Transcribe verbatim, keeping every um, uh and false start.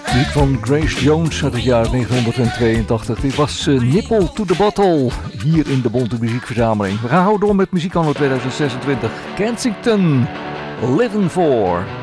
Muziek van Grace Jones uit het jaar negentien Dit was uh, Nipple to the Bottle, hier in de Bonte Muziekverzameling. We gaan houden door met muziek anno tweeduizend zesentwintig. Kensington, Living For.